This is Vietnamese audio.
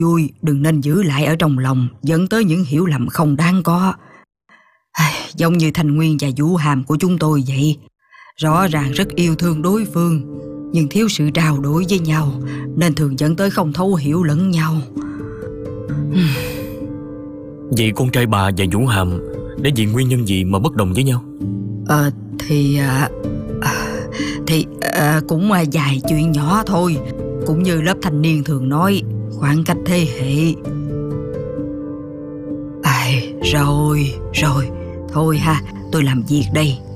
vui đừng nên giữ lại ở trong lòng, dẫn tới những hiểu lầm không đáng có. Giống như Thanh Nguyên và Vũ Hàm của chúng tôi vậy. Rõ ràng rất yêu thương đối phương, nhưng thiếu sự trao đổi với nhau nên thường dẫn tới không thấu hiểu lẫn nhau. Vậy con trai bà và Vũ Hàm để vì nguyên nhân gì mà bất đồng với nhau? Cũng vài chuyện nhỏ thôi. Cũng như lớp thanh niên thường nói, khoảng cách thế hệ. Rồi thôi ha, tôi làm việc đây.